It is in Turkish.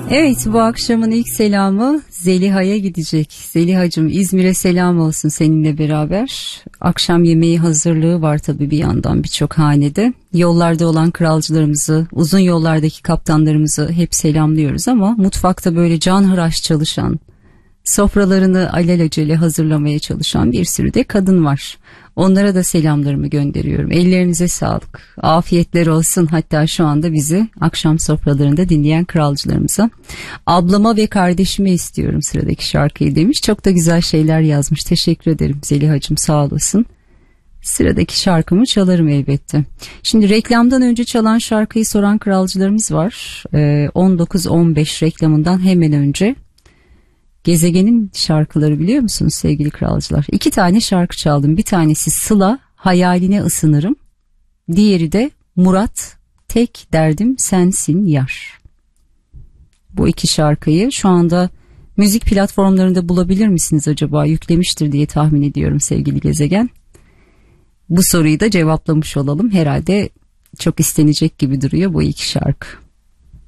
Evet, bu akşamın ilk selamı Zeliha'ya gidecek. Zeliha'cığım, İzmir'e selam olsun seninle beraber. Akşam yemeği hazırlığı var tabii bir yandan birçok hanede. Yollarda olan kralcılarımızı, uzun yollardaki kaptanlarımızı hep selamlıyoruz ama mutfakta böyle canhıraş çalışan, sofralarını alelacele hazırlamaya çalışan bir sürü de kadın var. Onlara da selamlarımı gönderiyorum. Ellerinize sağlık. Afiyetler olsun. Hatta şu anda bizi akşam sofralarında dinleyen kralcılarımıza. Ablama ve kardeşime istiyorum sıradaki şarkıyı demiş. Çok da güzel şeyler yazmış. Teşekkür ederim Zeliha'cığım, sağ olasın. Sıradaki şarkımı çalarım elbette. Şimdi reklamdan önce çalan şarkıyı soran kralcılarımız var. 19-15 reklamından hemen önce. Gezegenin şarkıları biliyor musunuz sevgili kralcılar? 2 tane şarkı çaldım. Bir tanesi Sıla, Hayaline Isınırım. Diğeri de Murat, Tek Derdim Sensin Yar. Bu 2 şarkıyı şu anda müzik platformlarında bulabilir misiniz acaba? Yüklemiştir diye tahmin ediyorum sevgili Gezegen. Bu soruyu da cevaplamış olalım. Herhalde çok istenecek gibi duruyor bu 2 şarkı.